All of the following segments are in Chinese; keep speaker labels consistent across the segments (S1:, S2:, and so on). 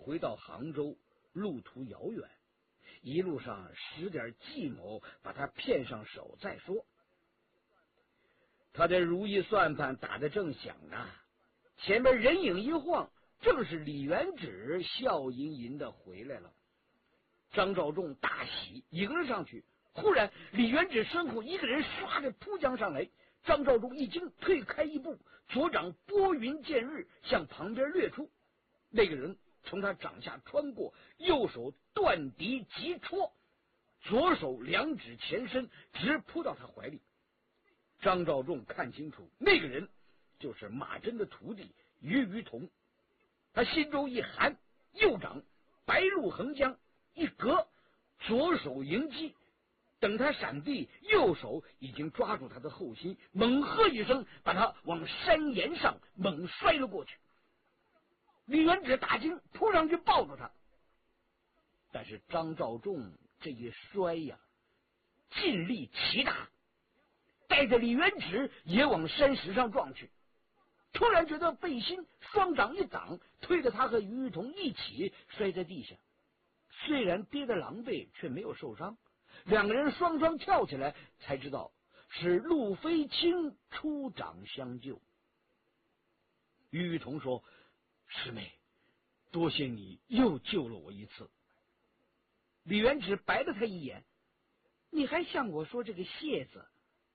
S1: 回到杭州，路途遥远，一路上使点计谋，把他骗上手再说。他的如意算盘打得正响啊，前面人影一晃，正是李元直笑吟吟的回来了。张召仲大喜，迎了上去。忽然李元直身后一个人唰的扑将上来，张召仲一惊，退开一步，左掌拨云见日，向旁边掠出。那个人从他掌下穿过，右手断笛急戳，左手两指前伸，直扑到他怀里。张召仲看清楚，那个人就是马真的徒弟于同。他心中一寒，右掌白鹿横江一格，左手迎击。等他闪避，右手已经抓住他的后心，猛喝一声，把他往山岩上猛摔了过去。李元直大惊，扑上去抱住他。但是张召仲这一摔呀，劲力奇大，带着李元直也往山石上撞去。突然觉得背心双掌一挡，推着他和于同一起摔在地下。虽然跌得狼狈，却没有受伤。两个人双双跳起来，才知道是陆飞清出掌相救。于同说：“师妹，多谢你又救了我一次。”李元直白了他一眼：“你还向我说这个谢字？”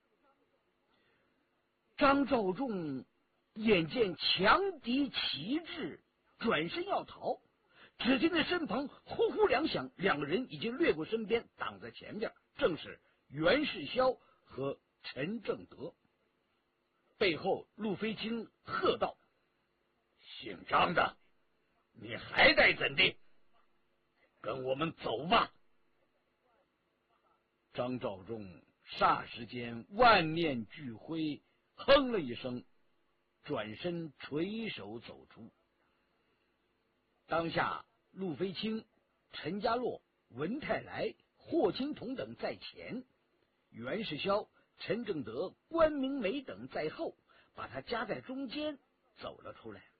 S1: 张召仲眼见强敌齐至，转身要逃，只听那身旁呼呼两响，两个人已经掠过身边，挡在前边，正是袁世霄和陈正德。背后陆飞清喝道：“姓张的，你还待怎地？跟我们走吧！”张召仲霎时间万念俱灰，哼了一声，转身垂手走出。当下陆飞清、陈家洛、文泰来、霍青桐等在前，袁世霄、陈正德、关明美等在后，把他夹在中间走了出来。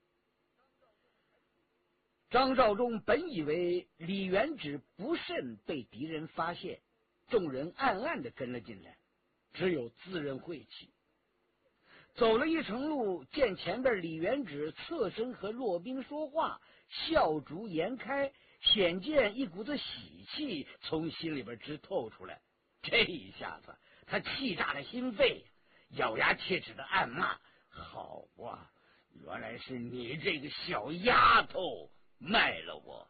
S1: 张召仲本以为李元直不慎被敌人发现，众人暗暗地跟了进来，只有自认晦气。走了一程路，见前边李元直侧身和骆宾说话，笑逐颜开，显见一股子喜气从心里边直透出来。这一下子他气炸了心肺，咬牙切齿的暗骂：“好啊，原来是你这个小丫头卖了我！”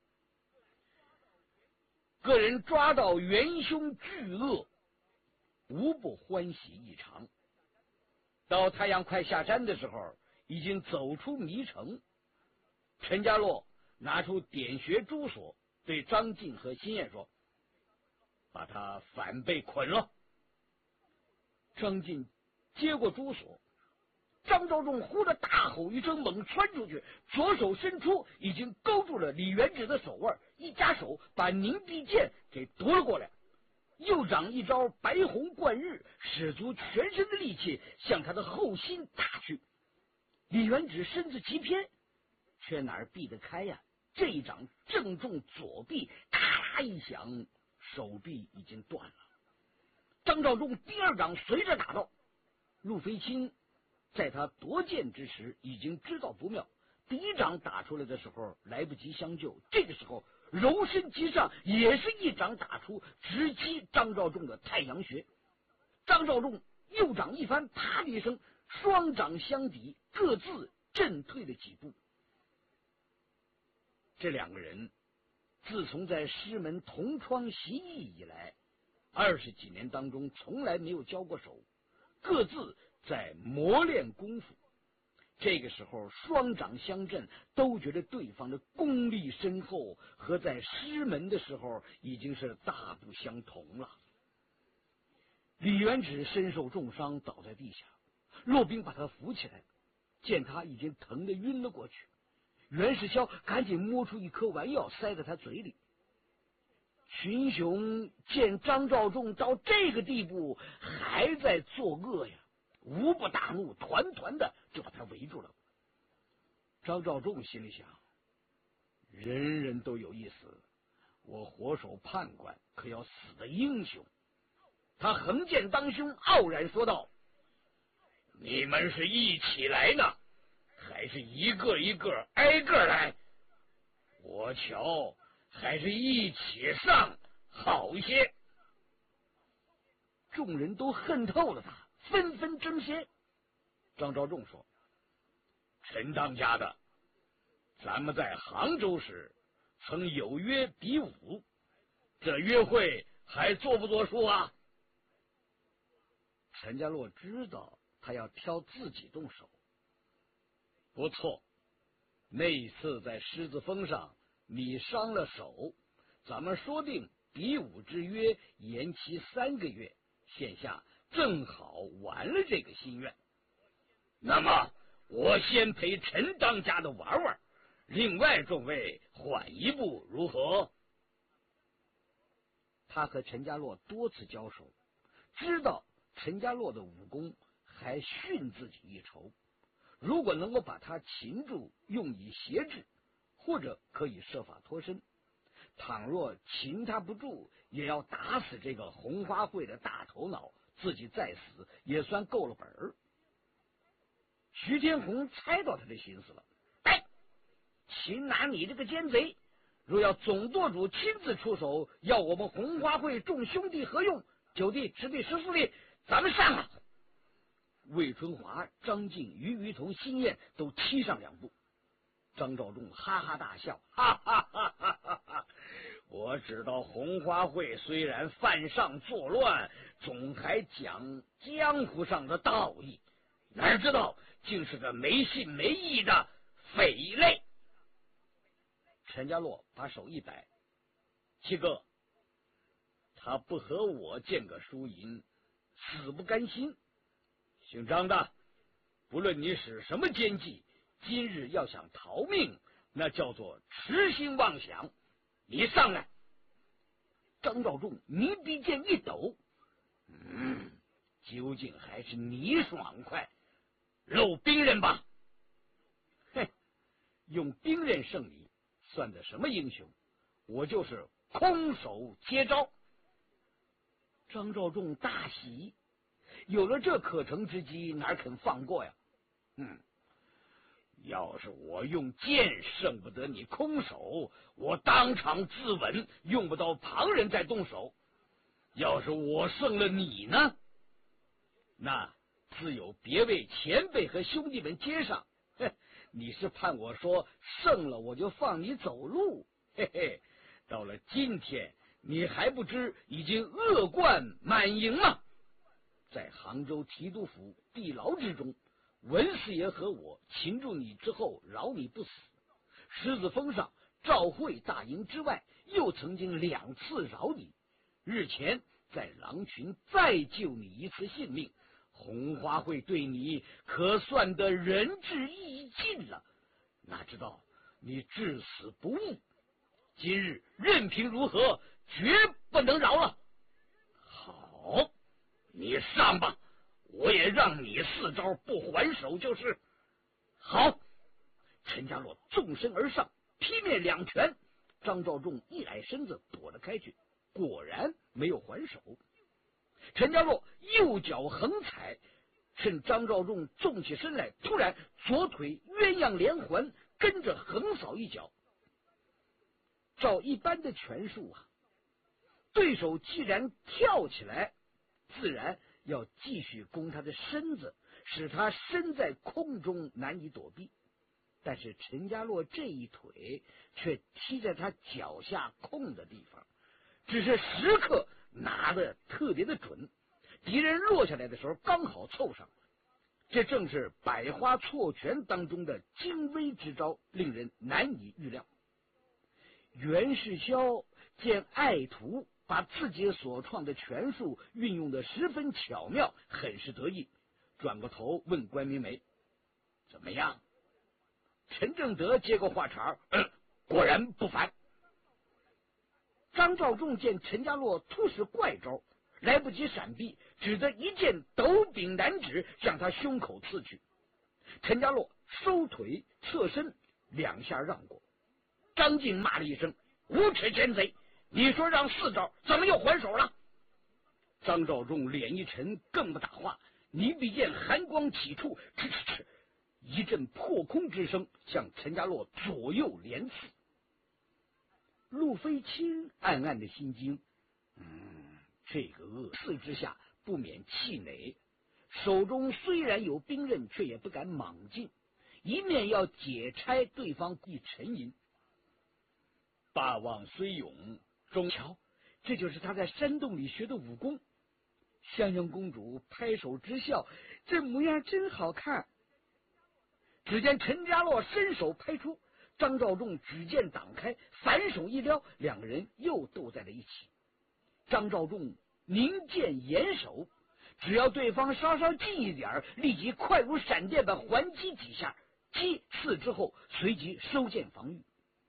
S1: 个人抓到元凶巨恶，无不欢喜异常。到太阳快下山的时候，已经走出迷城。陈家洛拿出点穴珠锁，对张晋和辛燕说：“把他反背捆了。”张晋接过珠锁，张召仲忽的大吼一声，猛窜出去，左手伸出，已经勾住了李元直的手腕，一夹手把凝碧剑给夺了过来。右掌一招白虹贯日，使足全身的力气向他的后心打去。李元直身子急偏，却哪儿避得开呀？这一掌正中左臂，咔啦一响，手臂已经断了。张召仲第二掌随着打到，陆飞清在他夺剑之时已经知道不妙，第一掌打出来的时候来不及相救，这个时候柔身即上，也是一掌打出，直击张召仲的太阳穴。张召仲右掌一翻，啪的一声，双掌相抵，各自震退了几步。这两个人自从在师门同窗习艺以来，20几年当中从来没有交过手，各自在磨练功夫。这个时候双掌相震，都觉得对方的功力深厚，和在师门的时候已经是大不相同了。李元直身受重伤，倒在地下，骆宾把他扶起来，见他已经疼得晕了过去。袁世霄赶紧摸出一颗丸药塞在他嘴里。群雄见张召仲到这个地步还在作恶呀，无不大怒，团团的就把他围住了。张召仲心里想： 人人都有一死，我火手判官可要死的英雄。他横剑当胸，傲然说道：你们是一起来呢，还是一个一个挨个来？我瞧还是一起上好些。众人都恨透了他，纷纷争先。张召仲说：陈当家的，咱们在杭州时曾有约比武，这约会还作不作数啊？陈家洛知道他要挑自己动手。不错，那一次在狮子峰上你伤了手，咱们说定比武之约延期3个月，现下正好完了这个心愿。那么我先陪陈当家的玩玩，另外众位缓一步如何？他和陈家洛多次交手，知道陈家洛的武功还逊自己一筹，如果能够把他擒住，用以挟制，或者可以设法脱身。倘若擒他不住，也要打死这个红花会的大头脑，自己再死也算够了本儿。徐天红猜到他的心思了，哎，擒拿你这个奸贼，若要总舵主亲自出手，要我们红花会众兄弟何用？9弟、10弟、14弟，咱们上啊！魏春华、张静、于于同、辛燕都踢上2步。张召仲哈哈大笑，哈哈哈哈哈哈！我知道红花会虽然犯上作乱，总还讲江湖上的道义，哪知道竟是个没信没义的匪类。陈家洛把手一摆：七哥，他不和我见个输赢，死不甘心。姓张的，不论你使什么奸计，今日要想逃命，那叫做痴心妄想。你上来！张召仲迷鼻剑一抖，究竟还是你爽快，露兵刃吧！哼，用兵刃胜你，算得什么英雄？我就是空手接招。张召仲大喜，有了这可乘之机，哪肯放过呀？要是我用剑胜不得你空手，我当场自刎，用不到旁人再动手。要是我胜了你呢，那自有别位前辈和兄弟们接上。你是盼我说胜了我就放你走路？嘿嘿，到了今天，你还不知已经恶贯满盈吗？在杭州提督府地牢之中，文四爷和我擒住你之后，饶你不死。狮子峰上赵会大营之外，又曾经2次饶你。日前在狼群再救你一次性命，红花会对你可算得仁至义尽了。哪知道你至死不悟，今日任凭如何，绝不能饶了。好，你上吧，我也让你4招不还手就是。好，陈家洛纵身而上，劈面2拳，张召仲一矮身子躲了开去，果然没有还手。陈家洛右脚横踩，趁张召仲纵起身来，突然左腿鸳鸯连环，跟着横扫一脚。照一般的拳术啊，对手既然跳起来，自然要继续攻他的身子，使他身在空中难以躲避。但是陈家洛这一腿却踢在他脚下空的地方，只是时刻拿得特别的准，敌人落下来的时候刚好凑上。这正是百花错拳当中的精微之招，令人难以预料。袁世霄见爱徒把自己所创的拳术运用的十分巧妙，很是得意，转过头问关明梅：怎么样？陈正德接过话茬：果然不凡。张召仲见陈家洛突使怪招，来不及闪避，只得一剑斗柄难指，向他胸口刺去。陈家洛收腿侧身，2下让过。 张进骂了一声：“无耻奸贼！你说让4招，怎么又还手了？”张召仲脸一沉，更不打话。泥壁剑寒光起处，哧哧哧，一阵破空之声向陈家洛左右连刺。陆飞清暗暗的心惊，这个恶刺之下不免气馁，手中虽然有兵刃，却也不敢莽进，一面要解拆对方一沉吟。霸王虽勇，终瞧，这就是他在山洞里学的武功。襄阳公主拍手直笑，这模样真好看。只见陈家洛伸手拍出，张召仲举剑挡开，反手一撩，两个人又斗在了一起。张召仲凝剑严守，只要对方稍稍近一点，立即快如闪电般还击几下，击刺之后随即收剑防御。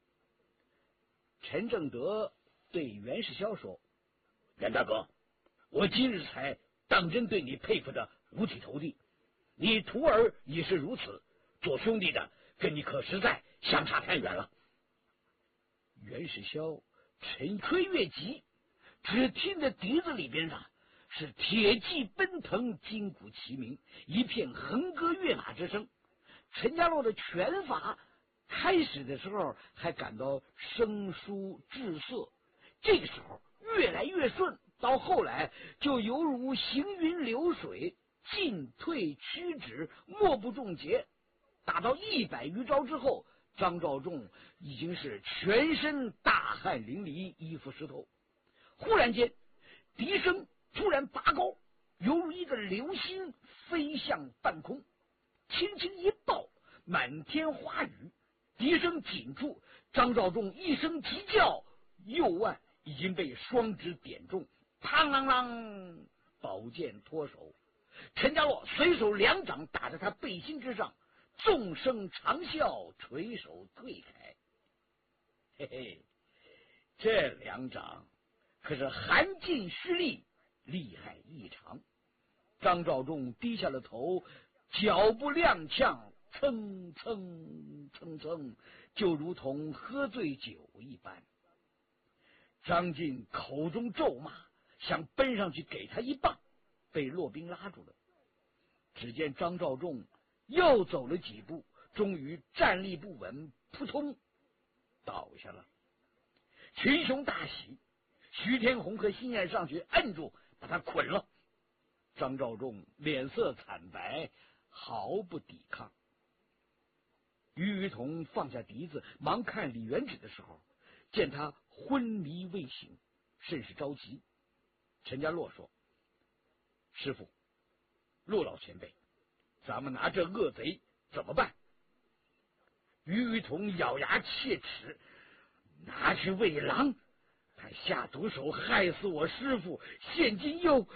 S1: 陈正德对袁世霄说：“袁大哥，我今日才当真对你佩服的五体投地，你徒儿也是如此，做兄弟的跟你可实在相差太远了。”袁世霄沉吹乐急，只听得笛子里边是铁骑奔腾，金鼓齐鸣，一片横歌跃马之声。陈家洛的拳法开始的时候还感到生疏滞涩，这个时候越来越顺，到后来就犹如行云流水，进退屈指，莫不中节。打到100余招之后，张召仲已经是全身大汗淋漓，衣服湿透。忽然间，笛声突然拔高，犹如一个流星飞向半空，轻轻一爆，满天花雨。笛声紧处，张召仲一声急叫，右腕已经被双指点中，嘡啷啷，宝剑脱手。陈家洛随手2掌打在他背心之上，众声长啸，垂手退开。嘿嘿，这2掌可是寒尽蓄力，厉害异常。张召仲低下了头，脚步踉跄，蹭蹭蹭蹭，就如同喝醉酒一般。张进口中咒骂，想奔上去给他一棒，被骆宾拉住了。只见张召仲又走了几步，终于站立不稳，扑通倒下了。群雄大喜，徐天红和辛燕上去摁住，把他捆了。张召仲脸色惨白，毫不抵抗。于同放下笛子，忙看李元旨的时候，见他昏迷未醒，甚是着急。陈家洛说：“师傅，陆老前辈，咱们拿这恶贼怎么办？”于同咬牙切齿：“拿去喂狼！他下毒手害死我师傅，现今又……”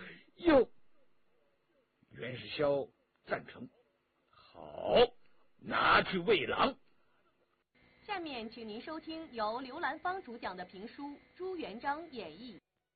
S1: 袁世霄赞成：“好，拿去喂狼。”
S2: 下面请您收听由刘兰芳主讲的评书《朱元璋演义》。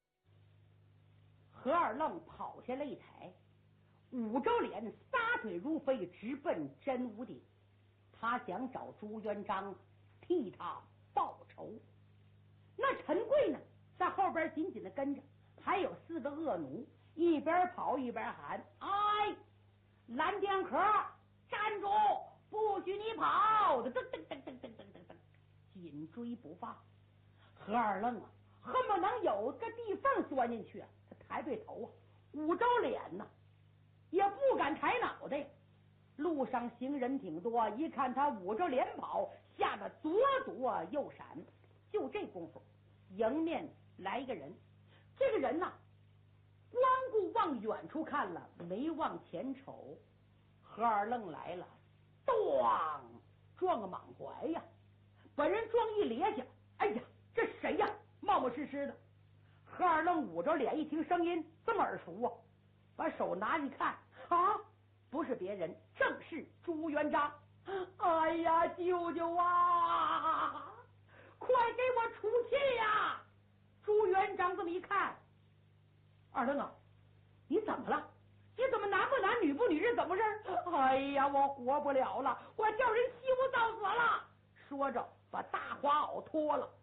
S3: 何二愣跑下擂台，捂着脸撒腿如飞，直奔真武鼎。他想找朱元璋替他报仇。那陈贵呢，在后边紧紧的跟着，还有4个恶奴，一边跑一边喊：“哎，蓝剑客，站住！不许你跑！”噔噔噔噔噔噔噔噔，紧追不放。何二愣恨不能有个地缝钻进去，他抬对头捂着脸呢，也不敢抬脑袋。路上行人挺多，一看他捂着脸跑，吓得左躲右闪。就这功夫，迎面来一个人。这个人光顾往远处看了，没往前瞅。何二愣来了，撞个莽拐呀！把人撞一趔趄，哎呀，这谁呀？冒冒失失的。何二愣捂着脸，一听声音这么耳熟把手拿一看，不是别人，正是朱元璋。哎呀，舅舅啊，快给我出气呀！朱元璋这么一看，二愣你怎么了？你怎么男不男女不女是怎么回事？哎呀，我活不了了，我叫人洗我早死了。说着把大花袄脱了，